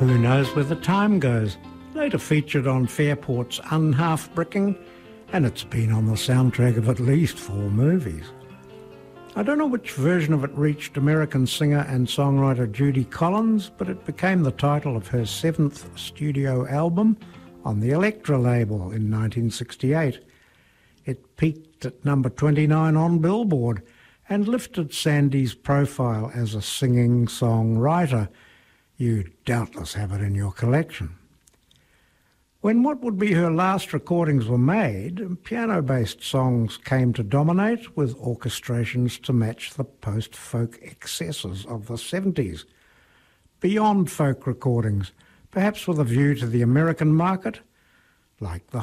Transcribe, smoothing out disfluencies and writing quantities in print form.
Who Knows Where the Time Goes, later featured on Fairport's Unhalf-Bricking, and it's been on the soundtrack of at least 4 movies. I don't know which version of it reached American singer and songwriter Judy Collins, but it became the title of her 7th studio album on the Elektra label in 1968. It peaked at number 29 on Billboard and lifted Sandy's profile as a singing songwriter. You doubtless have it in your collection. When what would be her last recordings were made, piano-based songs came to dominate, with orchestrations to match the post-folk excesses of the 70s. Beyond folk recordings, perhaps with a view to the American market, like the